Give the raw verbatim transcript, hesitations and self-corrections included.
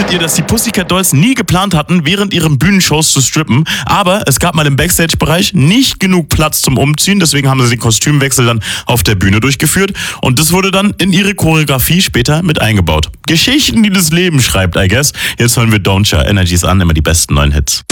Wusstet ihr, dass die Pussycat Dolls nie geplant hatten, während ihren Bühnenshows zu strippen? Aber es gab mal im Backstage-Bereich nicht genug Platz zum Umziehen, deswegen haben sie den Kostümwechsel dann auf der Bühne durchgeführt und das wurde dann in ihre Choreografie später mit eingebaut. Geschichten, die das Leben schreibt, I guess. Jetzt hören wir Don't Cha, Energies an, immer die besten neuen Hits.